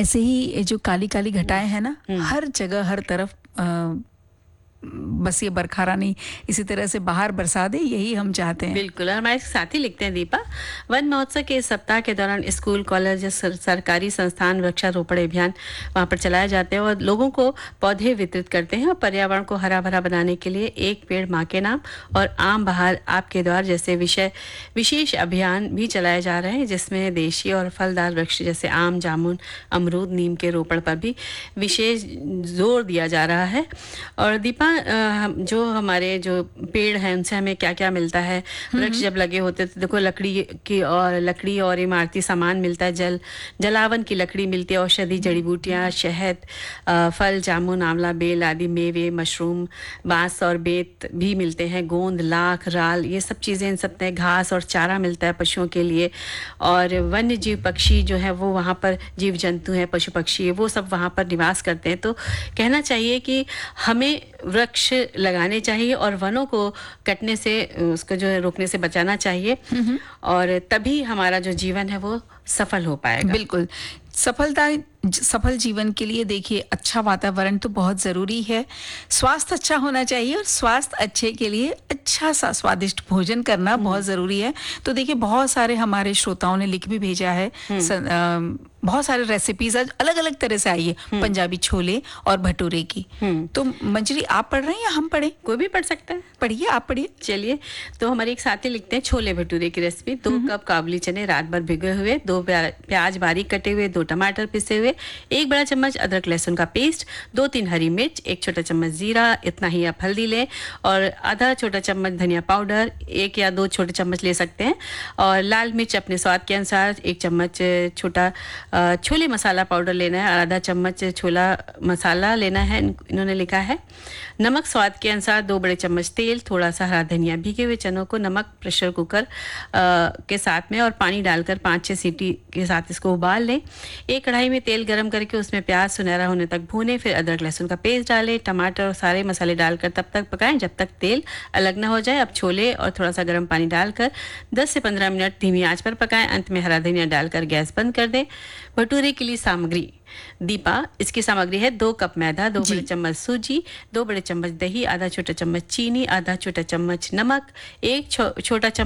ऐसे ही ये जो काली काली घटाएं हैं ना, हम्म। हर जगह हर तरफ बस ये बरखा रानी इसी तरह से बाहर बरसा दे, यही हम चाहते हैं। बिल्कुल। और हमारे साथी लिखते हैं दीपा, वन महोत्सव के इस सप्ताह के दौरान स्कूल, कॉलेज, सरकारी संस्थान वृक्षारोपण अभियान वहाँ पर चलाए जाते हैं और लोगों को पौधे वितरित करते हैं और पर्यावरण को हरा भरा बनाने के लिए एक पेड़ माँ के नाम और आम बहार आपके द्वार जैसे विशेष अभियान भी चलाए जा रहे हैं, जिसमें देशी और फलदार वृक्ष जैसे आम, जामुन, अमरूद, नीम के रोपण पर भी विशेष जोर दिया जा रहा है। और दीपा, जो हमारे जो पेड़ हैं उनसे हमें क्या क्या मिलता है? वृक्ष जब लगे होते तो देखो लकड़ी और इमारती सामान मिलता है, जलावन की लकड़ी मिलती है, औषधि, जड़ी बूटियां, शहद, फल, जामुन, आंवला, बेल आदि मेवे, मशरूम, बांस और बेत भी मिलते हैं, गोंद, लाख, राल, ये सब चीजें, इन सब में घास और चारा मिलता है पशुओं के लिए। और वन्य जीव पक्षी जो है वो वहाँ पर, जीव जंतु हैं, पशु पक्षी, वो सब वहाँ पर निवास करते हैं। तो कहना चाहिए कि हमें वृक्ष लगाने चाहिए और वनों को कटने से, उसको जो है रोकने से बचाना चाहिए, और तभी हमारा जो जीवन है वो सफल हो पाएगा। बिल्कुल। सफल जीवन के लिए देखिए अच्छा वातावरण तो बहुत ज़रूरी है, स्वास्थ्य अच्छा होना चाहिए और स्वास्थ्य अच्छे के लिए अच्छा सा स्वादिष्ट भोजन करना बहुत ज़रूरी है। तो देखिए बहुत सारे हमारे श्रोताओं ने लिख भी भेजा है, बहुत सारे रेसिपीज आज अलग अलग तरह से आई है, पंजाबी छोले और भटूरे की। तो मंजरी, आप पढ़ रहे हैं या हम पढ़ें? कोई भी पढ़ सकता है। पढ़िए, आप पढ़िए। चलिए, तो हमारे एक साथी लिखते हैं छोले भटूरे की रेसिपी। 2 कप काबुली चने रात भर भिगोए हुए, 2 प्याज बारीक कटे हुए, 2 टमाटर पिसे हुए, 1 बड़ा चम्मच अदरक लहसुन का पेस्ट, 2-3 हरी मिर्च, 1 छोटा चम्मच जीरा, इतना ही आप हल्दी लें, और आधा छोटा चम्मच धनिया पाउडर, 1 या 2 छोटे चम्मच ले सकते हैं, और लाल मिर्च अपने स्वाद के अनुसार, 1 चम्मच छोटा छोले मसाला पाउडर लेना है और आधा चम्मच छोला मसाला लेना है, इन्होंने लिखा है। नमक स्वाद के अनुसार, 2 बड़े चम्मच तेल, थोड़ा सा हरा धनिया, भीगे हुए चनों को नमक प्रेशर कुकर के साथ में और पानी डालकर 5-6 सीटी के साथ इसको उबाल लें। एक कढ़ाई में तेल गरम करके उसमें प्याज सुनहरा होने तक भूनें, फिर अदरक लहसुन का पेस्ट डालें, टमाटर और सारे मसाले डालकर तब तक पकाएं जब तक तेल अलग ना हो जाए। अब छोले और थोड़ा सा गर्म पानी डालकर 10 से 15 मिनट धीमी आंच पर पकाएं, अंत में हरा धनिया डालकर गैस बंद कर दें। भटूरे के लिए सामग्री दीपा, इसकी सामग्री है 2 कप मैदा, 2 बड़े चम्मच सूजी, 2 बड़े चम्मच दही, आधा छोटा चम्मच चीनी, आधा छोटा चम्मच नमक, 1 छोटा चम्मच